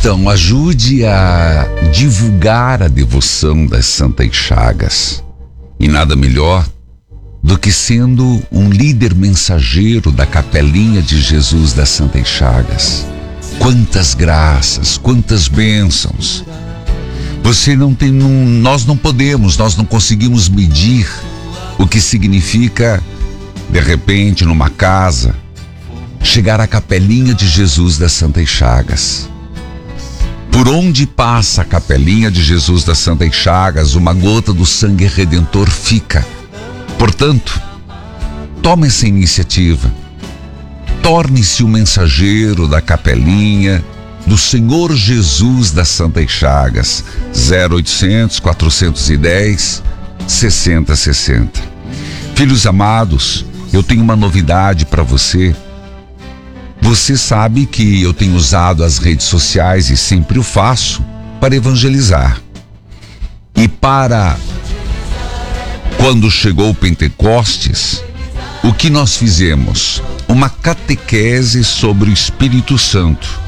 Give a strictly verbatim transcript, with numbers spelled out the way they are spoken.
Então, ajude a divulgar a devoção das Santas Chagas. E nada melhor do que sendo um líder mensageiro da Capelinha de Jesus das Santas Chagas. Quantas graças, quantas bênçãos. Você não tem, não, nós não podemos, nós não conseguimos medir o que significa, de repente, numa casa, chegar à Capelinha de Jesus das Santas Chagas. Por onde passa a Capelinha de Jesus das Santas Chagas, uma gota do sangue redentor fica. Portanto, tome essa iniciativa. Torne-se o mensageiro da Capelinha do Senhor Jesus das Santas Chagas. zero oitocentos, quatrocentos e dez, sessenta sessenta. Filhos amados, eu tenho uma novidade para você. Você sabe que eu tenho usado as redes sociais e sempre o faço para evangelizar. E para quando chegou o Pentecostes, o que nós fizemos? Uma catequese sobre o Espírito Santo.